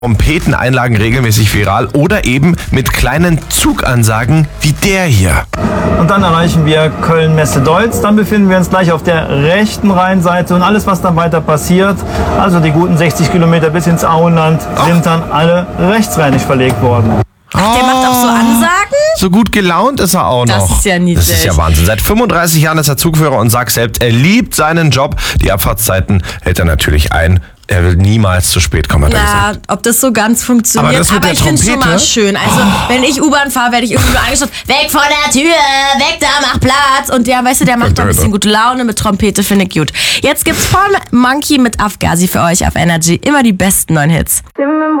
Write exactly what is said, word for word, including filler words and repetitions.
Trompeteneinlagen regelmäßig viral oder eben mit kleinen Zugansagen wie der hier. Und dann erreichen wir Köln-Messe-Deutz. Dann befinden wir uns gleich auf der rechten Rheinseite und alles, was dann weiter passiert, also die guten sechzig Kilometer bis ins Auenland, sind dann alle rechtsrheinig verlegt worden. Ach, der macht auch so Ansagen? So gut gelaunt ist er auch noch. Das ist ja niedlich. Das ist ja Wahnsinn. Seit fünfunddreißig Jahren ist er Zugführer und sagt selbst, er liebt seinen Job. Die Abfahrtszeiten hält er natürlich ein. Er will niemals zu spät kommen, hat er Ja, gesagt. ob das so ganz funktioniert. Aber das mit Aber der ich finde es schon Trompete? mal schön. Also, wenn ich U-Bahn fahre, werde ich irgendwie nur angeschaut. Weg von der Tür, weg da, mach Platz. Und der, weißt du, der macht mal ein bisschen gute Laune mit Trompete, finde ich gut. Jetzt gibt's Paul Monkey mit Afghazi für euch auf Energy. Immer die besten neuen Hits.